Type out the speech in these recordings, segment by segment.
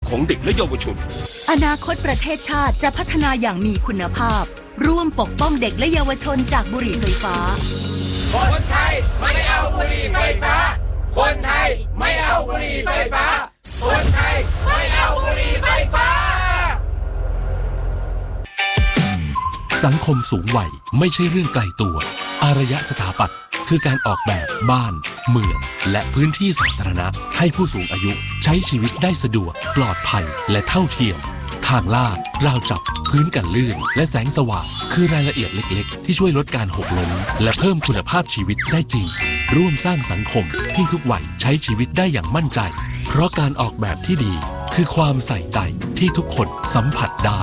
ของเด็กและเยาวชนอนาคตประเทศชาติจะพัฒนาอย่างมีคุณภาพร่วมปกป้องเด็กและเยาวชนจากบุหรี่ไฟฟ้าคนไทยไม่เอาบุหรี่ไฟฟ้าคนไทยไม่เอาบุหรี่ไฟฟ้าคนไทยไม่เอาบุหรี่ไฟฟ้าสังคมสูงวัยไม่ใช่เรื่องไกลตัวอารยสถาปัตย์คือการออกแบบบ้านเมืองและพื้นที่สาธารณะให้ผู้สูงอายุใช้ชีวิตได้สะดวกปลอดภัยและเท่าเทียมทางลาดราวจับพื้นกันลื่นและแสงสว่างคือรายละเอียดเล็กๆที่ช่วยลดการหกล้มและเพิ่มคุณภาพชีวิตได้จริงร่วมสร้างสังคมที่ทุกวัยใช้ชีวิตได้อย่างมั่นใจเพราะการออกแบบที่ดีคือความใส่ใจที่ทุกคนสัมผัสได้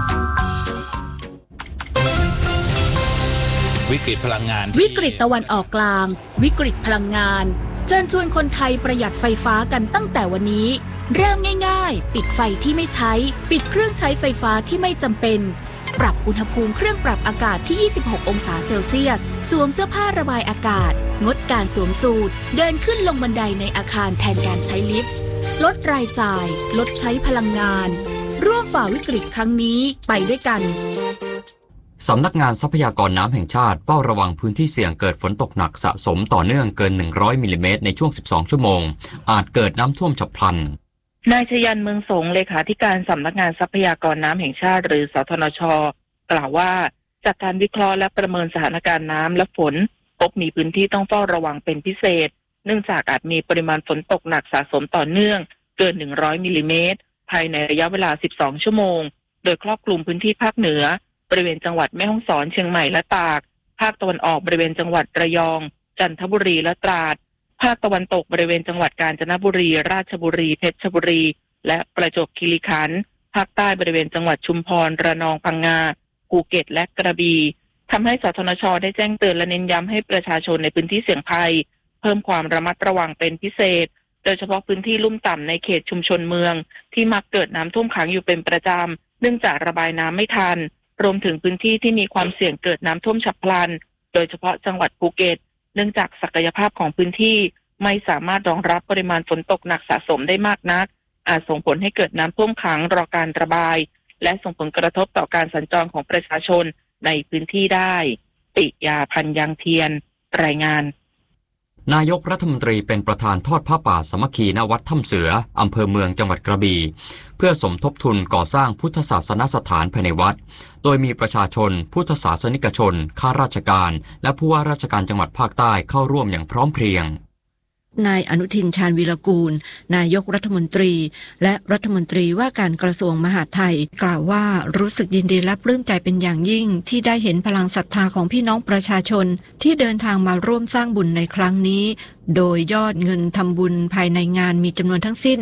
วิกฤตพลังงานวิกฤตตะวันออกกลางวิกฤตพลังงานเชิญชวนคนไทยประหยัดไฟฟ้ากันตั้งแต่วันนี้เริ่มง่ายๆปิดไฟที่ไม่ใช้ปิดเครื่องใช้ไฟฟ้าที่ไม่จำเป็นปรับอุณหภูมิเครื่องปรับอากาศที่26องศาเซลเซียสสวมเสื้อผ้าระบายอากาศงดการสวมสูทเดินขึ้นลงบันไดในอาคารแทนการใช้ลิฟต์ลดรายจ่ายลดใช้พลังงานร่วมฝ่าวิกฤตครั้งนี้ไปด้วยกันสำนักงานทรัพยากรน้ำแห่งชาติเฝ้าระวังพื้นที่เสี่ยงเกิดฝนตกหนักสะสมต่อเนื่องเกิน100มิลลิเมตรในช่วง12ชั่วโมงอาจเกิดน้ำท่วมฉับพลันนายชยันเมืองสงเลขาธิการสำนักงานทรัพยากรน้ำแห่งชาติหรือสทนช.กล่าวว่าจากการวิเคราะห์และประเมินสถานการณ์น้ำและฝนพบมีพื้นที่ต้องเฝ้าระวังเป็นพิเศษเนื่องจากอาจมีปริมาณฝนตกหนักสะสมต่อเนื่องเกิน100มิลลิเมตรภายในระยะเวลา12ชั่วโมงโดยครอบคลุมพื้นที่ภาคเหนือบริเวณจังหวัดแม่ฮ่องสอนเชียงใหม่และตากภาคตะวันออกบริเวณจังหวัดระยองจันทบุรีและตราดภาคตะวันตกบริเวณจังหวัดกาญจนบุรีราชบุรีเพชรบุรีและประจวบคีรีขันธ์ภาคใต้บริเวณจังหวัดชุมพรระนองพังงาภูเก็ตและกระบี่ทำให้สทนช.ได้แจ้งเตือนและเน้นย้ำให้ประชาชนในพื้นที่เสี่ยงภัยเพิ่มความระมัดระวังเป็นพิเศษโดยเฉพาะพื้นที่ลุ่มต่ำในเขตชุมชนเมืองที่มักเกิดน้ำท่วมขังอยู่เป็นประจำเนื่องจากระบายน้ำไม่ทันรวมถึงพื้นที่ที่มีความเสี่ยงเกิดน้ำท่วมฉับพลันโดยเฉพาะจังหวัดภูเก็ตเนื่องจากศักยภาพของพื้นที่ไม่สามารถรองรับปริมาณฝนตกหนักสะสมได้มากนักอาจส่งผลให้เกิดน้ำท่วมขังรอการระบายและส่งผลกระทบต่อการสัญจรของประชาชนในพื้นที่ได้ปิยาพันธ์ยังเทียนรายงานนายกรัฐมนตรีเป็นประธานทอดผ้าป่าสามัคคีณวัดถ้ำเสืออำเภอเมืองจังหวัดกระบี่เพื่อสมทบทุนก่อสร้างพุทธศาสนสถานภายในวัดโดยมีประชาชนพุทธศาสนิกชนข้าราชการและผู้ว่าราชการจังหวัดภาคใต้เข้าร่วมอย่างพร้อมเพรียงนายอนุทินชาญวีรกูลนายกรัฐมนตรีและรัฐมนตรีว่าการกระทรวงมหาดไทยกล่าวว่ารู้สึกยินดีและปลื้มใจเป็นอย่างยิ่งที่ได้เห็นพลังศรัทธาของพี่น้องประชาชนที่เดินทางมาร่วมสร้างบุญในครั้งนี้โดยยอดเงินทำบุญภายในงานมีจำนวนทั้งสิ้น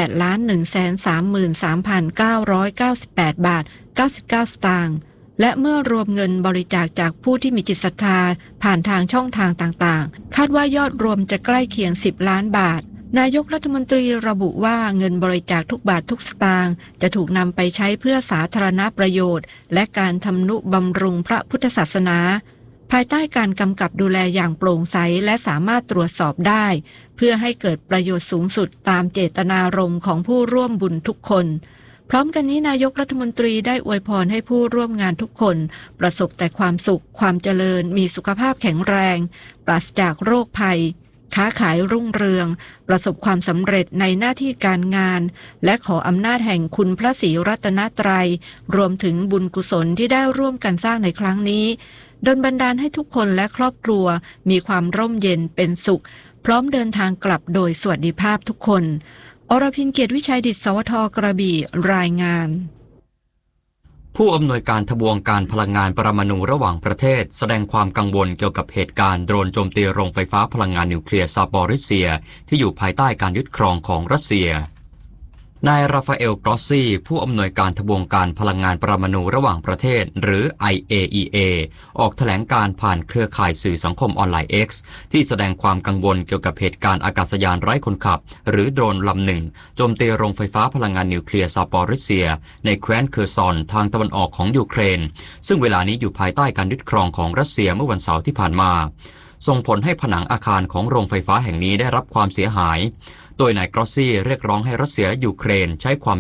8,133,998 บาท 99 สตางค์และเมื่อรวมเงินบริจาคจากผู้ที่มีจิตศรัทธาผ่านทางช่องทางต่างๆคาดว่ายอดรวมจะใกล้เคียง10ล้านบาทนายกรัฐมนตรีระบุว่าเงินบริจาคทุกบาททุกสตางค์จะถูกนำไปใช้เพื่อสาธารณประโยชน์และการทำนุบำรุงพระพุทธศาสนาภายใต้การกำกับดูแลอย่างโปร่งใสและสามารถตรวจสอบได้เพื่อให้เกิดประโยชน์สูงสุดตามเจตนารมณ์ของผู้ร่วมบุญทุกคนพร้อมกันนี้นายกรัฐมนตรีได้อวยพรให้ผู้ร่วมงานทุกคนประสบแต่ความสุขความเจริญมีสุขภาพแข็งแรงปราศจากโรคภัยค้าขายรุ่งเรืองประสบความสำเร็จในหน้าที่การงานและขออำนาจแห่งคุณพระศรีรัตนตรัยรวมถึงบุญกุศลที่ได้ร่วมกันสร้างในครั้งนี้ดลบันดาลให้ทุกคนและครอบครัวมีความร่มเย็นเป็นสุขพร้อมเดินทางกลับโดยสวัสดิภาพทุกคนอรพินเกียรติวิชัยดิษฐ์สวทกระบี่รายงานผู้อำนวยการทบวงการพลังงานปรมาณูระหว่างประเทศแสดงความกังวลเกี่ยวกับเหตุการณ์โดรนโจมตีโรงไฟฟ้าพลังงานนิวเคลียร์ซาปอริเซียที่อยู่ภายใต้การยึดครองของรัสเซียนายราฟาเอลกรอสซี่ผู้อำนวยการทบวงการพลังงานปรมาณูระหว่างประเทศหรือ IAEA ออกแถลงการผ่านเครือข่ายสื่อสังคมออนไลน์ X ที่แสดงความกังวลเกี่ยวกับเหตุการณ์อากาศยานไร้คนขับหรือโดรนลำหนึ่งโจมตีโรงไฟฟ้าพลังงานนิวเคลียร์ซาปอริเซียในแคว้นเคอร์ซอนทางตะวันออกของยูเครนซึ่งเวลานี้อยู่ภายใต้การยึดครองของรัสเซียเมื่อวันเสาร์ที่ผ่านมาส่งผลให้ผนังอาคารของโรงไฟฟ้าแห่งนี้ได้รับความเสียหายโดยนายกรอสซี่เรียกร้องให้รัสเซียและยูเครนใช้ความ